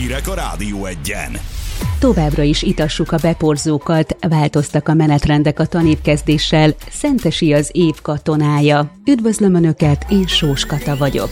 Hírek a Rádió Egyen. Továbbra is itassuk a beporzókat, változtak a menetrendek a tanévkezdéssel. Szentesi az év katonája. Üdvözlöm Önöket, én Sós Kata vagyok.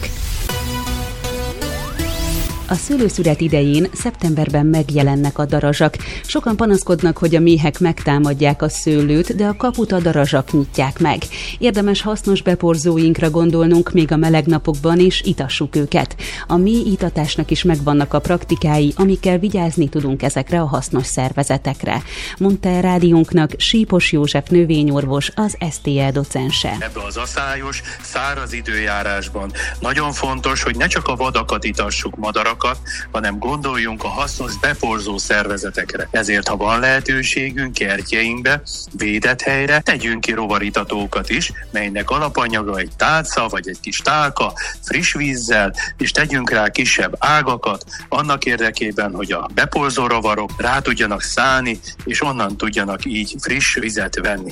A szőlőszület idején szeptemberben megjelennek a darazsak. Sokan panaszkodnak, hogy a méhek megtámadják a szőlőt, de a kaput a darazsak nyitják meg. Érdemes hasznos beporzóinkra gondolnunk még a meleg napokban, és itassuk őket. A mély itatásnak is megvannak a praktikái, amikkel vigyázni tudunk ezekre a hasznos szervezetekre. Mondta el rádiónknak Sípos József növényorvos, az STL docense. Ebbe az aszályos, száraz időjárásban nagyon fontos, hogy ne csak a vadakat itassuk, madarakat, hanem gondoljunk a hasznos beporzó szervezetekre. Ezért, ha van lehetőségünk kertjeinkbe, védett helyre, tegyünk ki rovaritatókat is, melynek alapanyaga egy tálca vagy egy kis tálka, friss vízzel, és tegyünk rá kisebb ágakat, annak érdekében, hogy a beporzó rovarok rá tudjanak szállni, és onnan tudjanak így friss vizet venni.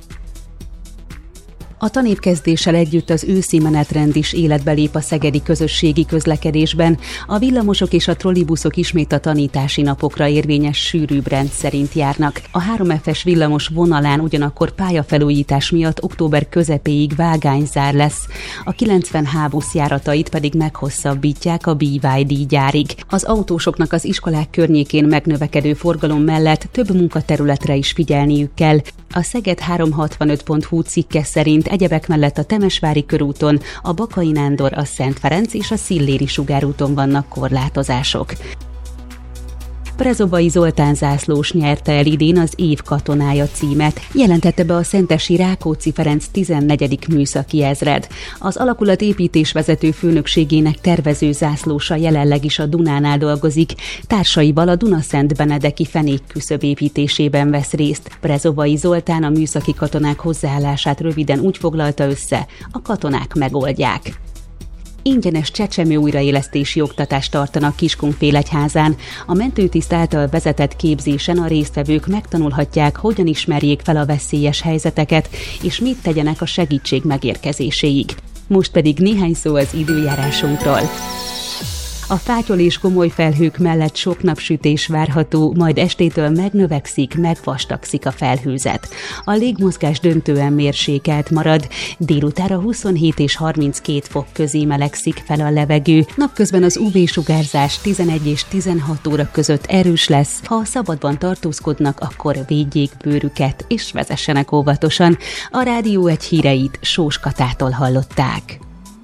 A tanévkezdéssel együtt az őszi menetrend is életbe lép a szegedi közösségi közlekedésben. A villamosok és a trollibuszok ismét a tanítási napokra érvényes sűrűbb rend szerint járnak. A 3F-es villamos vonalán ugyanakkor pályafelújítás miatt október közepéig vágányzár lesz. A 90H busz járatait pedig meghosszabbítják a BYD gyárig. Az autósoknak az iskolák környékén megnövekedő forgalom mellett több munkaterületre is figyelniük kell. A Szeged365.hu cikke szerint egyebek mellett a Temesvári körúton, a Bakai Nándor, a Szent Ferenc és a Szilléri sugárúton vannak korlátozások. Prezobai Zoltán zászlós nyerte el idén az év katonája címet, jelentette be a szentesi Rákóczi Ferenc 14. műszaki ezred. Az alakulat építésvezető főnökségének tervező zászlósa jelenleg is a Dunánál dolgozik, társaival a Dunaszent Benedeki fenékküszöb építésében vesz részt. Prezobai Zoltán a műszaki katonák hozzáállását röviden úgy foglalta össze: a katonák megoldják. Ingyenes csecsemő újraélesztési oktatást tartanak Kiskunfélegyházán. A mentőtiszt által vezetett képzésen a résztvevők megtanulhatják, hogyan ismerjék fel a veszélyes helyzeteket, és mit tegyenek a segítség megérkezéséig. Most pedig néhány szó az időjárásunkról. A fátyol és komoly felhők mellett sok napsütés várható, majd estétől megnövekszik, megvastagszik a felhőzet. A légmozgás döntően mérsékelt marad, délutánra 27 és 32 fok közé melegszik fel a levegő. Napközben az UV-sugárzás 11 és 16 óra között erős lesz. Ha szabadban tartózkodnak, akkor védjék bőrüket és vezessenek óvatosan. A Rádió Egy híreit Sós Katától hallották.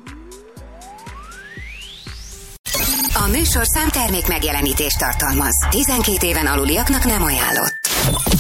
A műsorszám termék megjelenítést tartalmaz. 12 éven aluliaknak nem ajánlott.